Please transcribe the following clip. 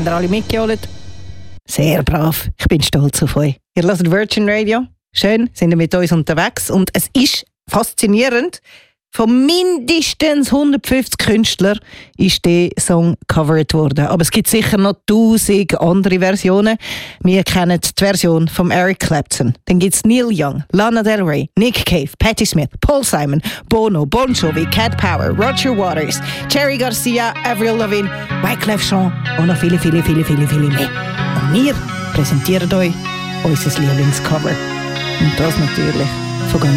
ihr alle mitgeholt? Sehr brav. Ich bin stolz auf euch. Ihr hört Virgin Radio. Schön, sind ihr mit uns unterwegs. Und es ist faszinierend. Von mindestens 150 Künstlern ist der Song covered worden. Aber es gibt sicher noch 1000 andere Versionen. Wir kennen die Version von Eric Clapton. Dann gibt es Neil Young, Lana Del Rey, Nick Cave, Patti Smith, Paul Simon, Bono, Bon Jovi, Cat Power, Roger Waters, Jerry Garcia, Avril Lavigne, Wyclef Jean und noch viele, viele, viele, viele, viele mehr. Und wir präsentieren euch unser Lieblingscover. Und das natürlich von